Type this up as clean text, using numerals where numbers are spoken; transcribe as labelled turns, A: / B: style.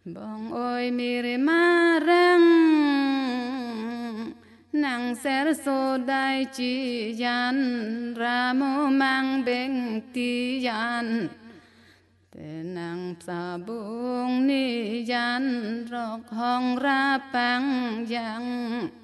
A: bong ôi mi rê ma răng nàng sẽ số đại chi yan ra mô mang bên ti yan te nàng sa bung ni yan rọc hong ra pang yang